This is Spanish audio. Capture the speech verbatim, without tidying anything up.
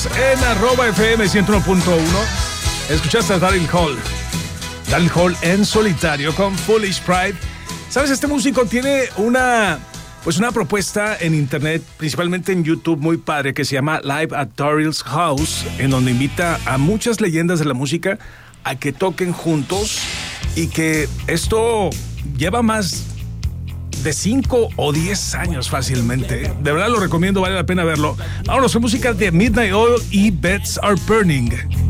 En arroba F M ciento uno punto uno escuchaste a Daryl Hall. Daryl Hall en solitario con Foolish Pride. ¿Sabes? Este músico tiene una, pues una propuesta en internet, principalmente en YouTube, muy padre, que se llama Live at Daryl's House, en donde invita a muchas leyendas de la música a que toquen juntos, y que esto lleva más de cinco o diez años fácilmente. De verdad lo recomiendo, vale la pena verlo. Vámonos con música de Midnight Oil y Beds Are Burning.